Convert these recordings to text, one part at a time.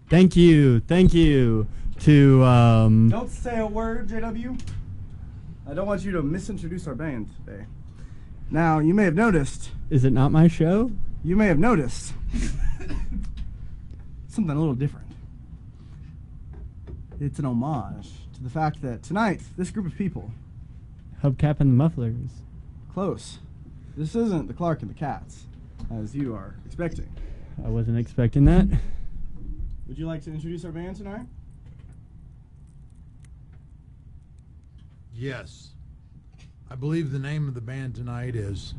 Thank you to Don't say a word, JW. I don't want you to misintroduce our band today. Now, you may have noticed. Is it not my show? You may have noticed something a little different. It's an homage to the fact that tonight, this group of people. Hubcap and the Mufflers. Close. This isn't the Clark and the Cats, as you are expecting. I wasn't expecting that. Would you like to introduce our band tonight? Yes. I believe the name of the band tonight is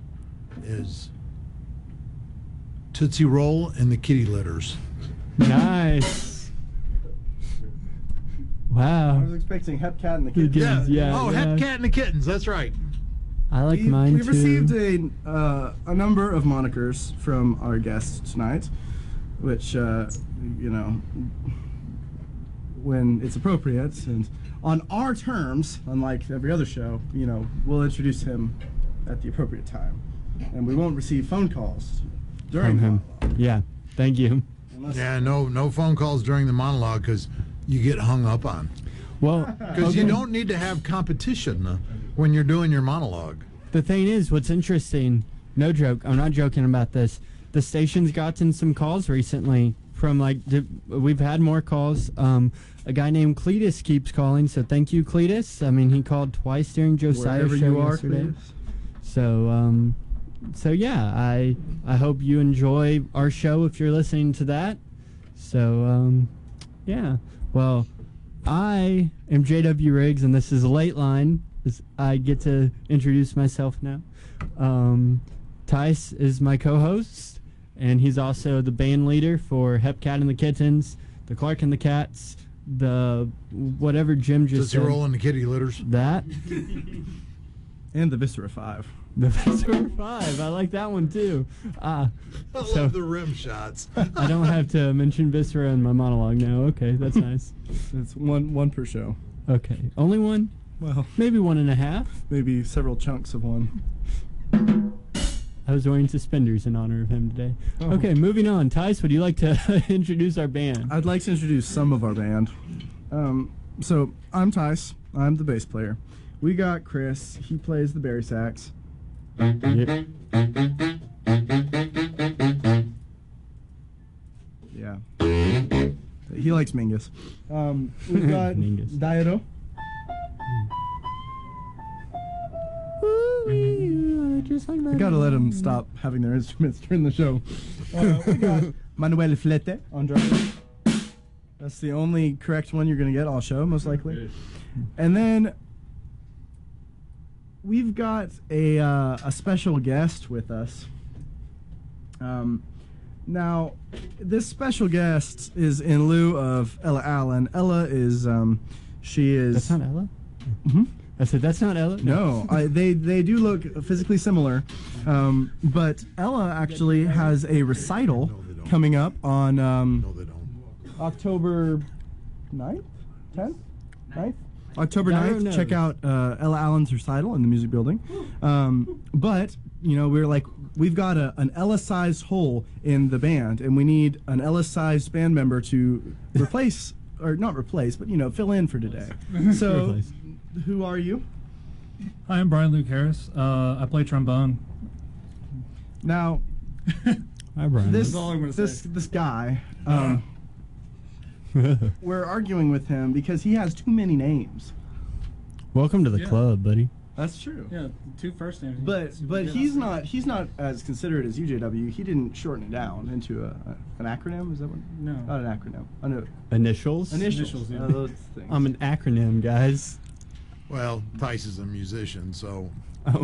Tootsie Roll and the Kitty Litters. Nice. Wow. I was expecting Hepcat and the Kittens. Yeah. Oh, yeah. Hepcat and the Kittens. That's right. I like mine We've too. received a number of monikers from our guests tonight, which, when it's appropriate and on our terms, unlike every other show, we'll introduce him at the appropriate time. And we won't receive phone calls during From him. the monologue. Yeah. Thank you. Yeah, no phone calls during the monologue because you get hung up on. Well, Because you don't need to have competition when you're doing your monologue. the thing is, what's interesting, no joke, I'm not joking about this, the station's gotten some calls recently from, we've had more calls. A guy named Cletus keeps calling, so thank you, Cletus. I mean, he called twice during Josiah's Wherever show you are, yesterday. Cletus. So yeah, I hope you enjoy our show if you're listening to that. So, yeah. Well, I am JW Riggs, and this is Late Line. I get to introduce myself now. Tice is my co-host, and he's also the band leader for Hepcat and the Kittens, the Clark and the Cats, the whatever Jim just Tootsie said. Roll and the Kitty Litters. That. And the Viscera 5. The Viscera 5. I like that one, too. I love the rim shots. I don't have to mention Viscera in my monologue now. Okay, that's nice. It's one per show. Okay, only one? Well, Maybe 1.5. maybe several chunks of one. I was wearing suspenders in honor of him today. Oh. Okay, moving on. Tice, would you like to introduce our band? I'd like to introduce some of our band. So I'm Tice. I'm the bass player. We got Chris. He plays the bari sax. Yep. Yeah. He likes Mingus. We've got Mingus. Daido. Just like I gotta let him stop having their instruments during the show. We got Manuel Flete on drums. That's the only correct one you're gonna get all show, most likely. And then we've got a special guest with us. Now, this special guest is in lieu of Ella Allen. Ella is, she is... That's not Ella? Mhm. I said, that's not Ella? No, they do look physically similar, but Ella actually has a recital coming up on No, they don't. October 9th? 10th? 9th? October Gyro 9th. knows. Check out Ella Allen's recital in the music building. But, we've got an Ella-sized hole in the band, and we need an Ella-sized band member to replace, or not replace, but, fill in for today. So, Replace. who are you? Hi, I'm Brian Luke Harris. I play trombone. Now, Hi, Brian. this all I'm gonna this guy, we're arguing with him because he has too many names. Welcome to the Yeah. club, buddy. That's true. Yeah, two first names. But he's not as considerate as UJW. He didn't shorten it down into an acronym. Is that what? No. Not an acronym. I know. Initials? Initials. yeah. Those things. I'm an acronym, guys. Well, Tice is a musician, so Oh,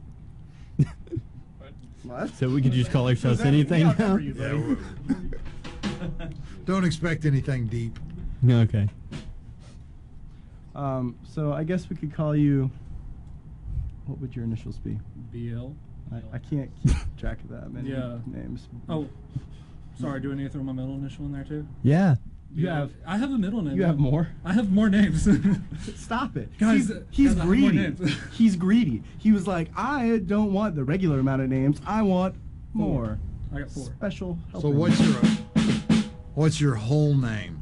What? so we could just call ourselves Does that mean- anything we now? outnumber you, yeah, buddy. don't expect anything deep. Okay. So I guess we could call you. What would your initials be? BL. I can't keep track of that many Yeah. names. Oh, sorry. Do I need to throw my middle initial in there too? Yeah. You BL. have- I have a middle name. You have more. I have more names. Stop it. Guys, he's guys, I have more greedy. names. He's greedy. He was like, I don't want the regular amount of names. I want more. I got 4. Special help. So what's your whole name?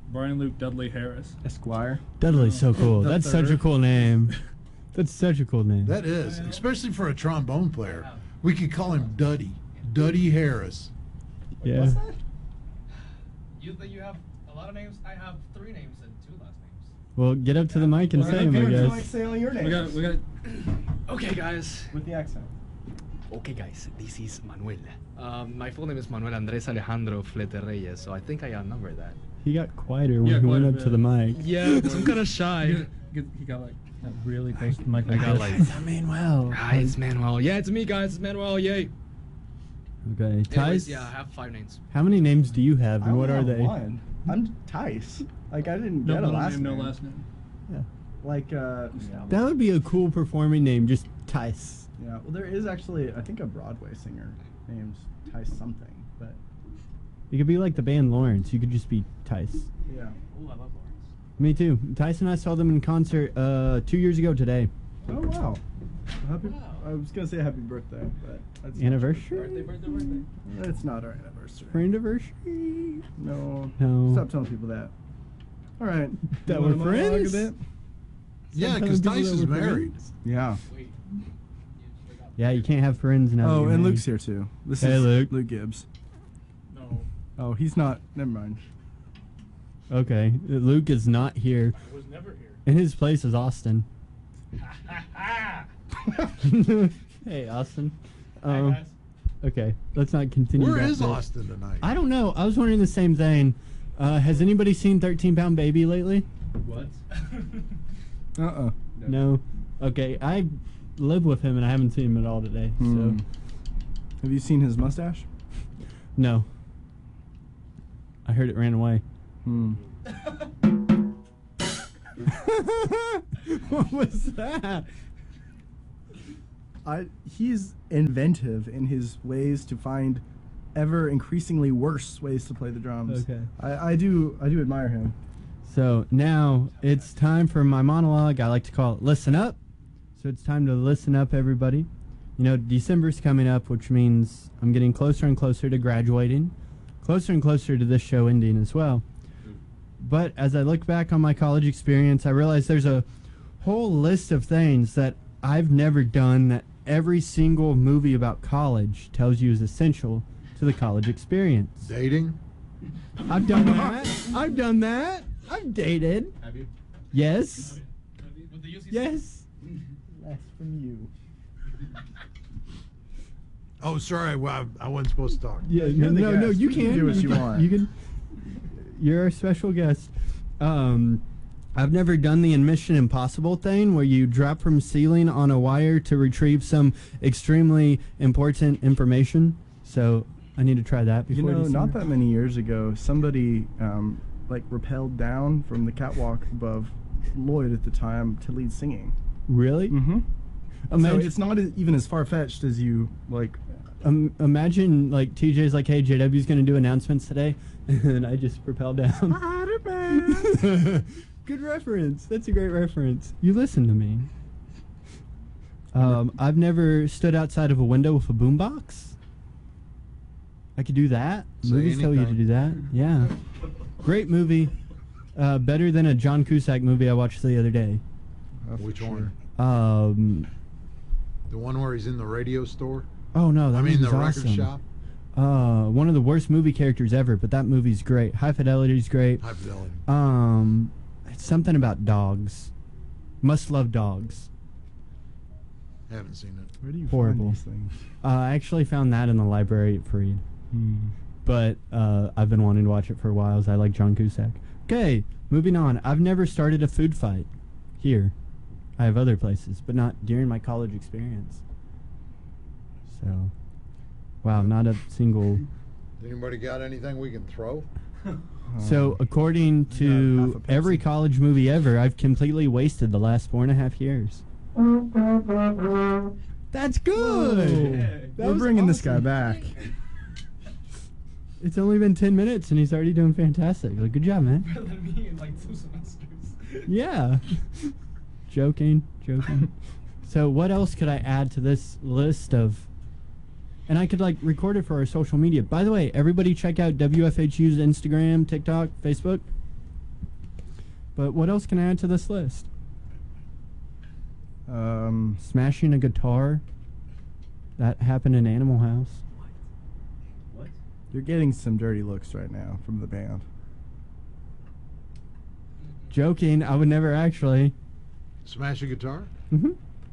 Brian Luke Dudley Harris. Esquire. Dudley's so cool. The That's such a third. cool name. That's such a cool name. That is, especially for a trombone player. We could call him Duddy. Duddy Harris. Yeah. What's that? You have a lot of names. I have 3 names and 2 last names. Well, get up to the mic and Well, say them, I Would you guess. like to say all your names? We got. Okay, guys. With the accent. Okay, guys. This is Manuel. My full name is Manuel Andres Alejandro Flete Reyes, so I think I outnumbered that. He got quieter when Yeah, he went quite a up to the mic. Yeah, I'm kind of shy. He got like really close to the mic. I got this. like. It's Manuel. Hi, it's Manuel. Yeah, it's me, guys. It's Manuel. Yay. Okay, Tice. Anyways, yeah, I have 5 names. How many names do you have, I and what only are have they? one. I'm Tice. Like, I didn't No get a middle last name, name. no last name. Yeah. Like, That would be a cool performing name, just Tice. yeah. Well, there is actually, I think, a Broadway singer named Tice something, but You could be like the band Lawrence. You could just be Tice. yeah. Ooh, I love Lawrence. Me too. Tice and I saw them in concert 2 years ago today. Oh wow. Happy, Wow. I was gonna say happy birthday, but that's Anniversary? Birthday. It's not our anniversary. Friendiversary? No. No. Stop telling people that. All right. That You wanna we're monologue friends? a bit? Yeah, Stop because telling Tice people is that we're married. friends. Yeah. Wait. Yeah, you can't have friends now. that Oh, you're and married. Luke's here too. This Hey, is Luke. Gibbs. No, Oh, he's not. Never mind. Okay, Luke is not here. I was never here. In his place is Austin. Hey, Austin. Okay, let's not continue. Where that is bit. Austin tonight? I don't know. I was wondering the same thing. Has anybody seen 13-Pound Baby lately? What? Uh-uh. No. Okay, I live with him and I haven't seen him at all today. Hmm. So Have you seen his mustache? no. I heard it ran away. Hmm. What was that? He's inventive in his ways to find ever increasingly worse ways to play the drums. Okay. I do admire him. So now it's time for my monologue. I like to call it Listen Up. So it's time to listen up, everybody. You know, December's coming up, which means I'm getting closer and closer to graduating, closer and closer to this show ending as well. But as I look back on my college experience, I realize there's a whole list of things that I've never done that every single movie about college tells you is essential to the college experience. Dating? I've done that. I've done that. I've dated. Have you? Yes. With the UCC? Yes. Less from you. Oh, sorry, I wasn't supposed to talk. Yeah. You're the No. guest. You You can can do what you can- want. You can. You're our special guest. I've never done the Mission Impossible thing where you drop from ceiling on a wire to retrieve some extremely important information. So I need to try that You before know, December. not that many years ago, somebody like rappelled down from the catwalk above Lloyd at the time to lead singing. Really? Mm-hmm. Imagine, So it's not even as far fetched as you like. imagine like TJ's like, hey, JW's going to do announcements today, and I just propel down. Spider-Man. Good reference. That's a great reference. You listen to me. I've never stood outside of a window with a boombox. I could do that. Say Movies tell you to anything. do that. Yeah. Great movie. Better than a John Cusack movie I watched the other day. Which one? The one where he's in the radio store? Oh no, that I mean, the movie's record awesome. shop? One of the worst movie characters ever, but that movie's great. High Fidelity's great. High Fidelity. It's something about dogs. Must love dogs. Haven't seen it. Where do you Horrible. find these things? I actually found that in the library at Freed. But I've been wanting to watch it for a while, as I like John Cusack. Okay, moving on. I've never started a food fight here. I have other places, but not during my college experience. So, wow, not a single. Anybody got anything we can throw? So, according half to a Pepsi. every college movie ever, I've completely wasted the last 4.5 years. That's good. That We're was bringing this guy awesome. back. It's only been 10 minutes and he's already doing fantastic. Like, good job, man. Better than me in like 2 semesters. Yeah. Joking. So what else could I add to this list of... And I could, like, record it for our social media. By the way, everybody check out WFHU's Instagram, TikTok, Facebook. But what else can I add to this list? Um, Smashing a guitar. That happened in Animal House. What? you're getting some dirty looks right now from the band. Joking. I would never actually. Smash a guitar? Hmm.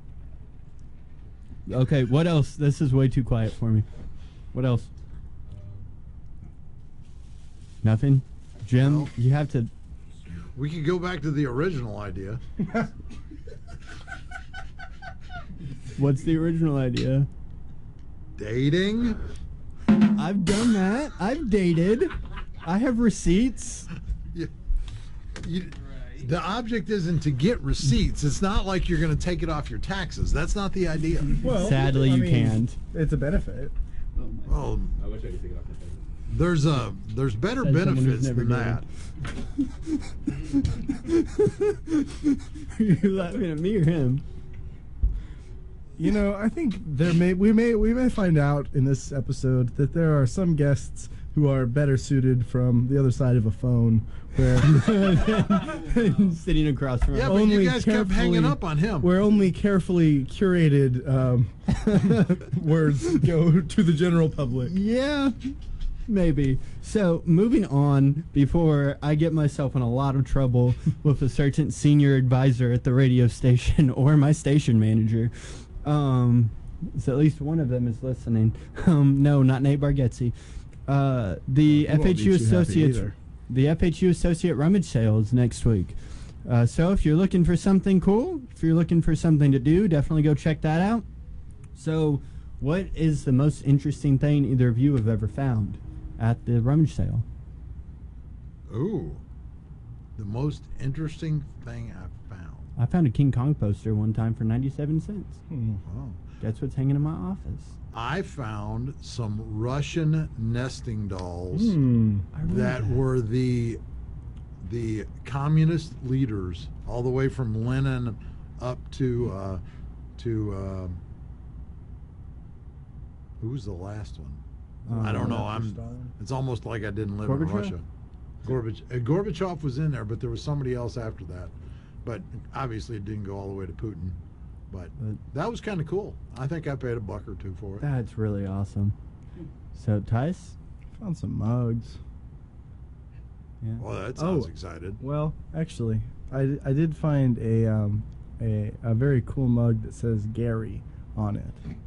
Okay, what else? This is way too quiet for me. What else? Nothing? Jim, No. you have to... We could go back to the original idea. What's the original idea? Dating? I've done that. I've dated. I have receipts. You, the object isn't to get receipts. It's not like you're going to take it off your taxes. That's not the idea. Well, Sadly, I you mean, can't. It's a benefit. Well, I wish I could take it off my there's better Said someone who's benefits never than that. Are you laughing at me or him? You know, I think we may find out in this episode that there are some guests who are better suited from the other side of a phone, where Sitting across from Yeah, him. but Only you guys kept hanging carefully- up on him. where only carefully curated words go to the general public. Yeah, maybe. So, moving on, before I get myself in a lot of trouble with a certain senior advisor at the radio station or my station manager. So at least one of them is listening. No, not Nate Bargatze. The He won't be FHU too happy Associates, either. the FHU Associate Rummage Sale is next week. So if you're looking for something cool, if you're looking for something to do, definitely go check that out. So, what is the most interesting thing either of you have ever found at the rummage sale? Ooh, the most interesting thing I've found. I found a King Kong poster one time for 97 cents. Wow. That's what's hanging in my office. I found some Russian nesting dolls I really that have. were the communist leaders, all the way from Lenin up to who was the last one? I don't know. It's almost like I didn't live in Gorbachev? Russia. Gorbachev was in there, but there was somebody else after that. But obviously, it didn't go all the way to Putin. But that was kind of cool. I think I paid $1 or $2 for it. That's really awesome. So, Tice? Found some mugs. Yeah. Well, that sounds Oh. excited. Well, actually, I did find a very cool mug that says Gary on it.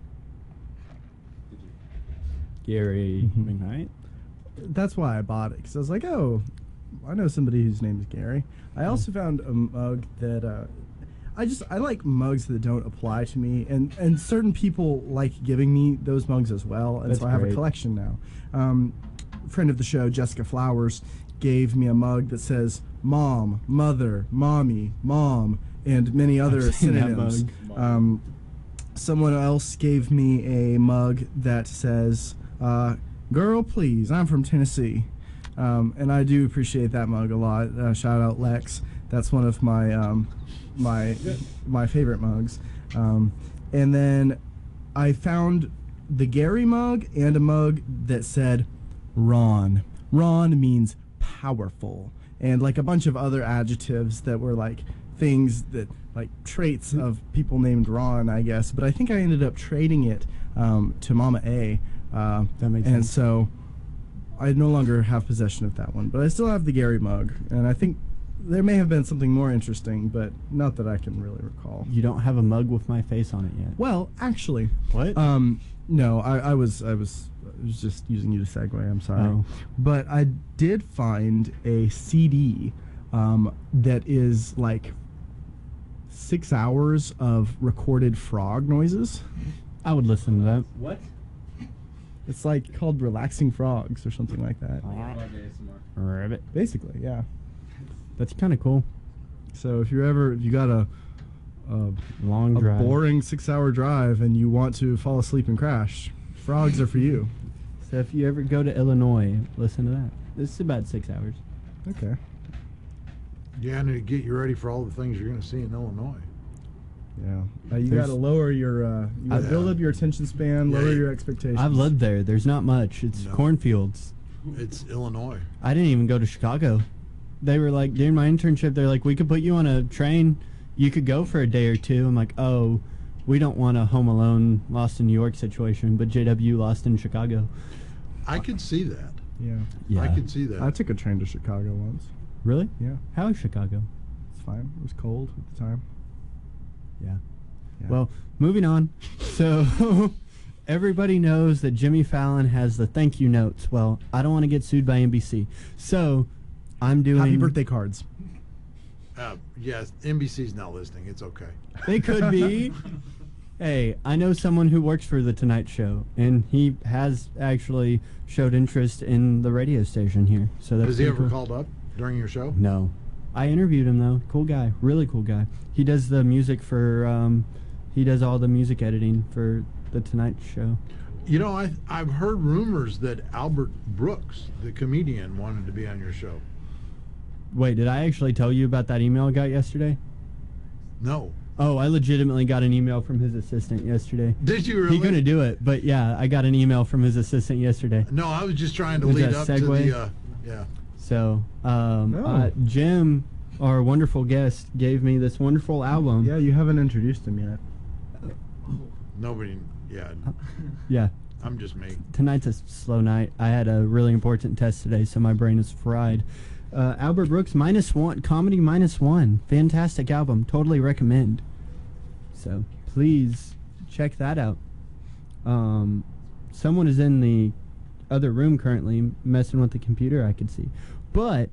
Gary Mhm. McKnight? That's why I bought it, because I was like, oh, I know somebody whose name is Gary. I also found a mug that I like mugs that don't apply to me, and certain people like giving me those mugs as well, and That's so I have a great. collection now. Friend of the show, Jessica Flowers, gave me a mug that says Mom, Mother, Mommy, Mom, and many other I've seen that synonyms. mug. Someone else gave me a mug that says Girl, please, I'm from Tennessee. And I do appreciate that mug a lot. Shout out Lex. That's one of my my favorite mugs. And then I found the Gary mug and a mug that said Ron. Ron means powerful, and like a bunch of other adjectives that were like things that like traits of people named Ron, I guess. But I think I ended up trading it to Mama A. That makes and sense. so I no longer have possession of that one, but I still have the Gary mug, and I think there may have been something more interesting, but not that I can really recall. You don't have a mug with my face on it yet. Well, actually, What? no, I was just using you to segue. I'm sorry, Oh. but I did find a CD that is like 6 hours of recorded frog noises. I would listen to that. What? It's like called Relaxing Frogs or something like that. Rabbit. Basically, yeah. That's kind of cool. So if you got a Long a drive. boring 6-hour drive and you want to fall asleep and crash, frogs are for you. So if you ever go to Illinois, listen to that. This is about 6 hours. Okay. Yeah, and to get you ready for all the things you're going to see in Illinois. Yeah. You There's- got to lower your you gotta Yeah. build up your attention span, Yeah, lower you- your expectations. I've lived there. There's not much. It's No. cornfields. It's Illinois. I didn't even go to Chicago. they were like, during my internship, they're like, we could put you on a train. You could go for a day or two. I'm like, oh, we don't want a Home Alone Lost in New York situation, but JW Lost in Chicago. I could see that. Yeah. I could see that. I took a train to Chicago once. Really? Yeah. How is Chicago? It's fine. It was cold at the time. Yeah. Yeah. Well, moving on. So everybody knows that Jimmy Fallon has the thank you notes. Well, I don't want to get sued by NBC. So I'm doing... Happy birthday cards. Yes, NBC's not listening. It's okay. They could be. Hey, I know someone who works for The Tonight Show, and he has actually showed interest in the radio station here. So that's Has he pretty ever cool. called up during your show? No. I interviewed him, though. Cool guy. Really cool guy. He does the music for... he does all the music editing for The Tonight Show. You know, I've heard rumors that Albert Brooks, the comedian, wanted to be on your show. Wait, did I actually tell you about that email I got yesterday? No. Oh, I legitimately got an email from his assistant yesterday. Did you really? He's going to do it, but yeah, I got an email from his assistant yesterday. No, I was just trying to Was lead that up to segue? the... yeah. So, Oh. Jim, our wonderful guest, gave me this wonderful album. Yeah, you haven't introduced him yet. Nobody... Yeah. Yeah. I'm just me. Tonight's a slow night. I had a really important test today, so my brain is fried. Albert Brooks, -1, comedy -1. Fantastic album. Totally recommend. So, please check that out. Someone is in the other room currently messing with the computer, I could see. But,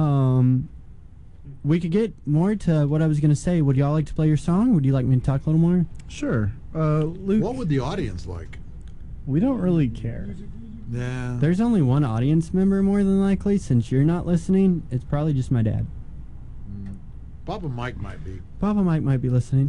we could get more to what I was going to say. Would y'all like to play your song? Would you like me to talk a little more? Sure. Luke, What would the audience like? we don't really care. Yeah. There's only one audience member, more than likely. Since you're not listening, it's probably just my dad. Papa Mike might be. Papa Mike might be listening.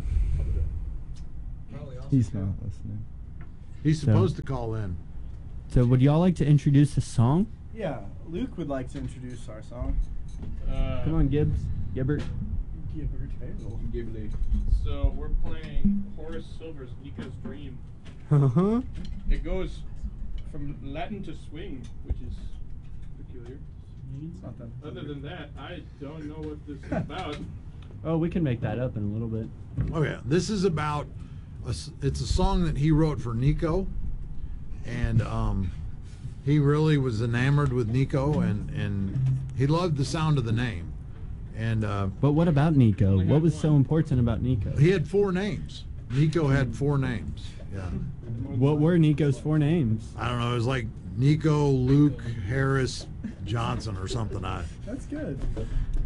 He's not listening. He's supposed to call in. So, would y'all like to introduce the song? Yeah, Luke would like to introduce our song. Come on, Gibbs. Gibbert. Ghibli. So we're playing Horace Silver's Nico's Dream. Uh-huh. It goes from Latin to swing, which is peculiar. It's not that. Other than that, I don't know what this is about. Oh, we can make that up in a little bit. Oh yeah, this is about. It's a song that he wrote for Nico, and he really was enamored with Nico, and he loved the sound of the name, and But what about Nico? What was so important about Nico? he had 4 names. Nico had 4 names. Yeah, What were Nico's 4 names? I don't know. It was like Nico, Luke, Harris, Johnson, or something. That's good.